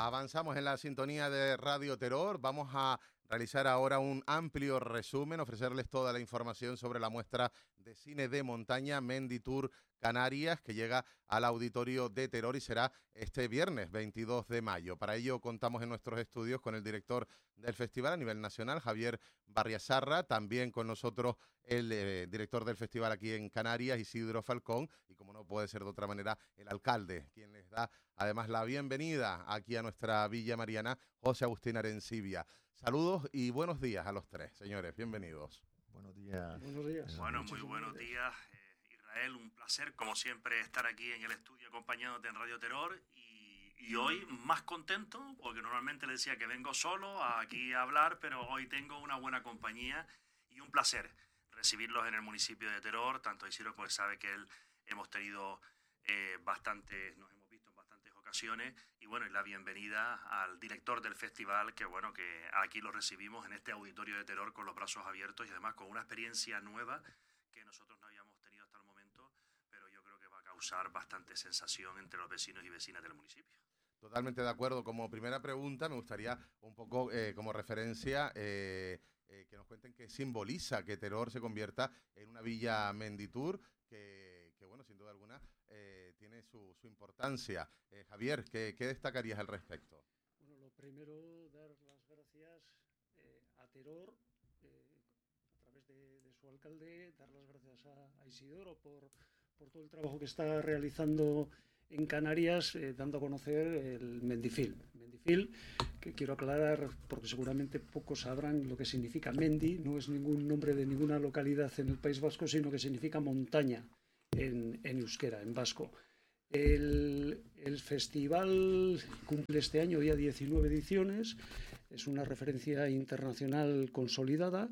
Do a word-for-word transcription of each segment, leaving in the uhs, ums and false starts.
Avanzamos en la sintonía de Radio Terror. Vamos a realizar ahora un amplio resumen, ofrecerles toda la información sobre la muestra de cine de montaña Menditur Canarias, que llega al auditorio de Terror y será este viernes veintidós de mayo. Para ello contamos en nuestros estudios con el director del festival a nivel nacional, Javier Barriasarra, también con nosotros el eh, director del festival aquí en Canarias, Isidro Falcón, y como no puede ser de otra manera, el alcalde, quien les da además la bienvenida aquí a nuestra Villa Mariana, José Agustín Arencibia. Saludos y buenos días a los tres, señores, bienvenidos. Buenos días. Buenos días. Bueno, muy buenos días, eh, Israel, un placer como siempre estar aquí en el estudio acompañándote en Radio Terror y, y hoy más contento porque normalmente le decía que vengo solo aquí a hablar, pero hoy tengo una buena compañía y un placer recibirlos en el municipio de Terror, tanto Isidro pues sabe que él hemos tenido eh, bastante, nos hemos visto en bastantes ocasiones y bueno, y la bienvenida al director del festival, que bueno, que aquí lo recibimos en este auditorio de Terror con los brazos abiertos y además con una experiencia nueva que nosotros no habíamos tenido hasta el momento, pero yo creo que va a causar bastante sensación entre los vecinos y vecinas del municipio. Totalmente de acuerdo. Como primera pregunta, me gustaría un poco eh, como referencia eh, eh, que nos cuenten qué simboliza que Terror se convierta en una villa Menditur, que, que bueno, sin duda alguna eh, tiene su, su importancia. Eh, Javier, ¿qué, ¿qué destacarías al respecto? Bueno, lo primero, dar las gracias eh, a Terror, eh, a través de, de su alcalde, dar las gracias a, a Isidoro por, por todo el trabajo que está realizando en Canarias, eh, dando a conocer el Mendifil. Mendifil, que quiero aclarar porque seguramente pocos sabrán lo que significa Mendi, no es ningún nombre de ninguna localidad en el País Vasco, sino que significa montaña en, en euskera, en vasco. El, el festival cumple este año ya diecinueve ediciones, es una referencia internacional consolidada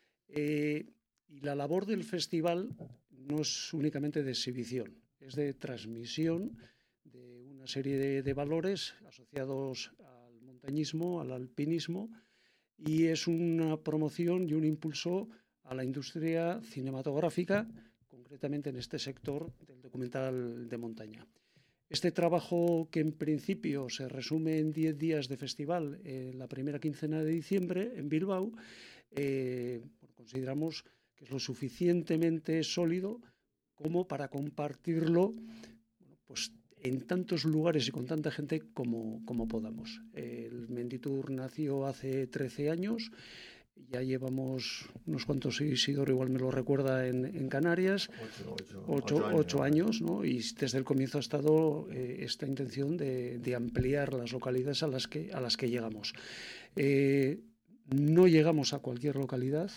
eh, y la labor del festival no es únicamente de exhibición, es de transmisión de una serie de, de valores asociados al montañismo, al alpinismo, y es una promoción y un impulso a la industria cinematográfica, concretamente en este sector del documental de montaña. Este trabajo, que en principio se resume en diez días de festival, en la primera quincena de diciembre en Bilbao, eh, consideramos que es lo suficientemente sólido como para compartirlo, bueno, pues en tantos lugares y con tanta gente como, como podamos. El Menditur nació hace trece años, ya llevamos unos cuantos, Isidoro igual me lo recuerda, en, en Canarias, Ocho, ocho, ocho, ocho años, ocho años, ¿no? Y desde el comienzo ha estado eh, esta intención de, de ampliar las localidades a las que, a las que llegamos. Eh, no llegamos a cualquier localidad,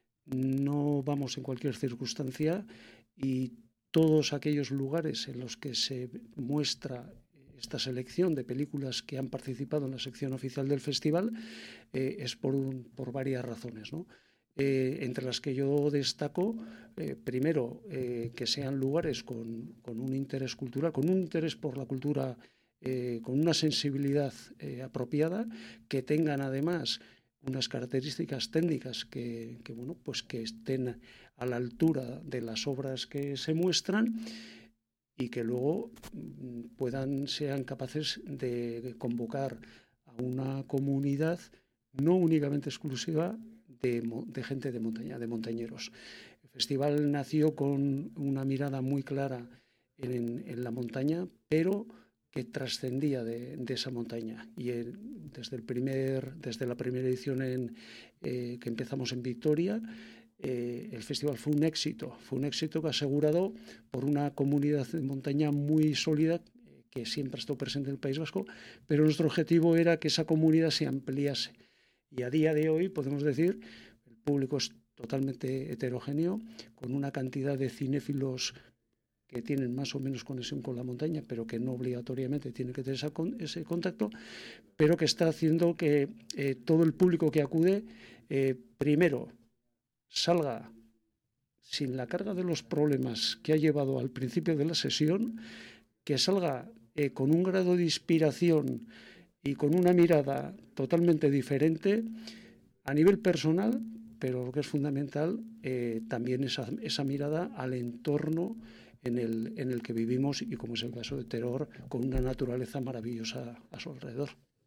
no vamos en cualquier circunstancia, y todos aquellos lugares en los que se muestra esta selección de películas que han participado en la sección oficial del festival eh, es por, un, por varias razones, ¿no? Eh, entre las que yo destaco, eh, primero, eh, que sean lugares con, con un interés cultural, con un interés por la cultura, eh, con una sensibilidad eh, apropiada, que tengan además unas características técnicas que, que, bueno, pues que estén a la altura de las obras que se muestran y que luego puedan, sean capaces de convocar a una comunidad no únicamente exclusiva de, de gente de montaña, de montañeros. El festival nació con una mirada muy clara en, en la montaña, pero que trascendía de, de esa montaña. Y el, desde, el primer, desde la primera edición en, eh, que empezamos en Vitoria, eh, el festival fue un éxito. Fue un éxito que asegurado por una comunidad de montaña muy sólida eh, que siempre ha estado presente en el País Vasco, pero nuestro objetivo era que esa comunidad se ampliase. Y a día de hoy podemos decir el público es totalmente heterogéneo, con una cantidad de cinéfilos que tienen más o menos conexión con la montaña, pero que no obligatoriamente tienen que tener esa, ese contacto, pero que está haciendo que eh, todo el público que acude, eh, primero, salga sin la carga de los problemas que ha llevado al principio de la sesión, que salga eh, con un grado de inspiración y con una mirada totalmente diferente a nivel personal, pero lo que es fundamental, eh, también esa, esa mirada al entorno en el, en el que vivimos y, como es el caso de Terror, con una naturaleza maravillosa a su alrededor.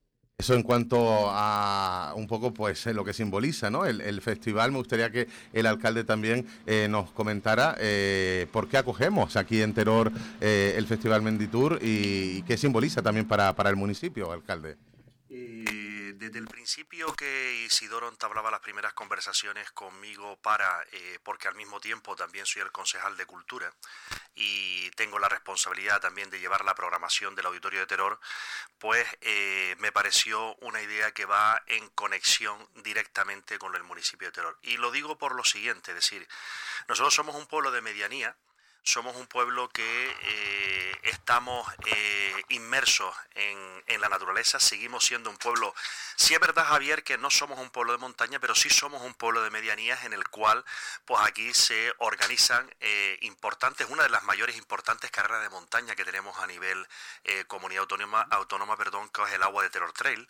Eso en cuanto a un poco pues lo que simboliza, ¿no? El, el festival. Me gustaría que el alcalde también eh, nos comentara eh, por qué acogemos aquí en Teror eh, el Festival Menditour y, y qué simboliza también para, para el municipio, alcalde. Eh, desde el principio que Isidoro entablaba las primeras conversaciones conmigo para, eh, porque al mismo tiempo también soy el concejal de Cultura y tengo la responsabilidad también de llevar la programación del Auditorio de Teror, pues eh, me pareció una idea que va en conexión directamente con el municipio de Teror. Y lo digo por lo siguiente, es decir, nosotros somos un pueblo de medianía. Somos un pueblo que eh, estamos eh, inmersos en, en la naturaleza, seguimos siendo un pueblo, sí es verdad, Javier, que no somos un pueblo de montaña, pero sí somos un pueblo de medianías en el cual pues aquí se organizan eh, importantes, una de las mayores importantes carreras de montaña que tenemos a nivel eh, comunidad autónoma, autónoma perdón, que es el Agua de Teror Trail.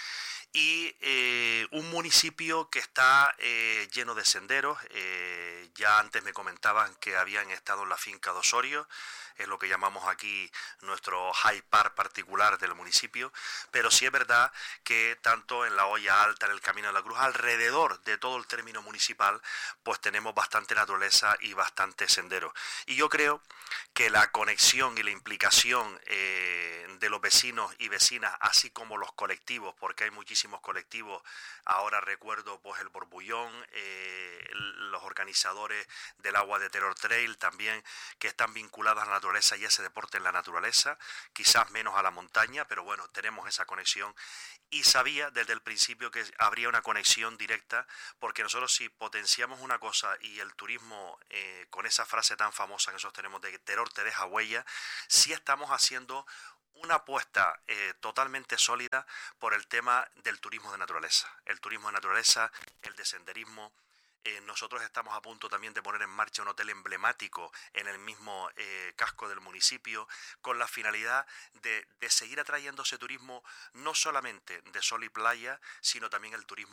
Y eh, un municipio que está eh, lleno de senderos. Eh, ya antes me comentaban que habían estado en la finca de Osorio, es lo que llamamos aquí nuestro high park particular del municipio, pero sí es verdad que tanto en la Hoya Alta, en el Camino de la Cruz, alrededor de todo el término municipal, pues tenemos bastante naturaleza y bastante sendero. Y yo creo que la conexión y la implicación eh, de los vecinos y vecinas, así como los colectivos, porque hay muchísimos colectivos, ahora recuerdo pues el Borbullón, eh, los organizadores del Agua de Teror Trail también, que están vinculados a la naturaleza y ese deporte en la naturaleza, quizás menos a la montaña, pero bueno, tenemos esa conexión. Y sabía desde el principio que habría una conexión directa, porque nosotros si potenciamos una cosa y el turismo, eh, con esa frase tan famosa que nosotros tenemos de que Teror te deja huella, sí estamos haciendo una apuesta eh, totalmente sólida por el tema del turismo de naturaleza. El turismo de naturaleza, el de senderismo. Eh, nosotros estamos a punto también de poner en marcha un hotel emblemático en el mismo eh, casco del municipio, con la finalidad de, de seguir atrayendo ese turismo no solamente de sol y playa, sino también el turismo